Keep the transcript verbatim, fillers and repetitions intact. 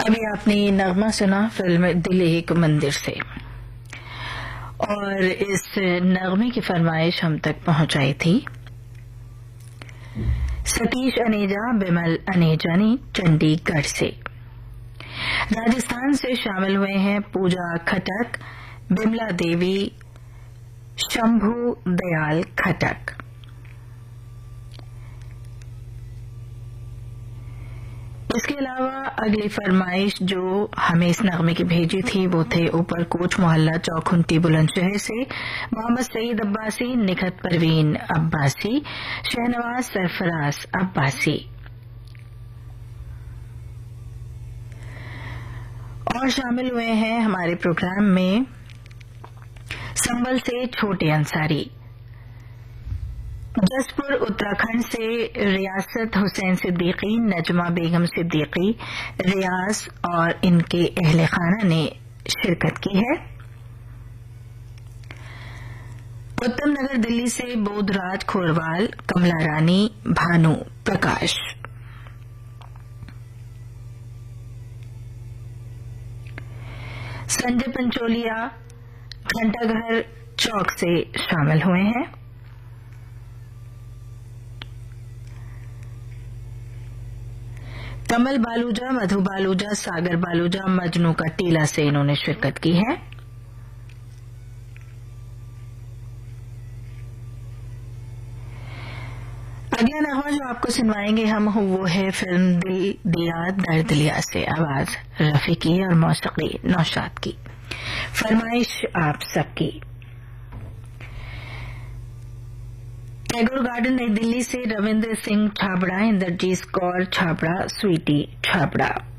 अभी आपने नगमा सुना फिल्म दिल एक मंदिर से, और इस नगमे की फरमाइश हम तक पहुंचाई थी सतीश अनेजा बिमल अनेजा ने चंडीगढ़ से। राजस्थान से शामिल हुए हैं पूजा खटक, बिमला देवी, शंभू दयाल खटक। इसके अलावा अगली फरमाइश जो हमें इस नगमे की भेजी थी वो थे ऊपर कोच मोहल्ला चौखुंटी बुलंदशहर से मोहम्मद सईद अब्बासी, निखत परवीन अब्बासी, शहनवाज सरफराज अब्बासी। और शामिल हुए हैं हमारे प्रोग्राम में संबल से छोटे अंसारी, जसपुर उत्तराखंड से रियासत हुसैन सिद्दीकी, नजमा बेगम सिद्दीकी, रियाज और इनके अहले खाना ने शिरकत की है। उत्तम नगर दिल्ली से बोधराज खोरवाल, कमला रानी, भानु प्रकाश। संजय पंचोलिया घंटाघर चौक से शामिल हुए हैं। कमल बालूजा, मधु बालूजा, सागर बालूजा, मजनू का टीला से इन्होंने शिरकत की है। अगला नगमा जो आपको सुनवाएंगे हम वो है फिल्म दिल दिया दर्द लिया से आवाज रफी की और मौसीकी नौशाद की। फरमाइश आप सबकी। टैगोर गार्डन नई दिल्ली से रविंद्र सिंह छाबड़ा, इंद्रजीत कौर छाबड़ा, स्वीटी छाबड़ा।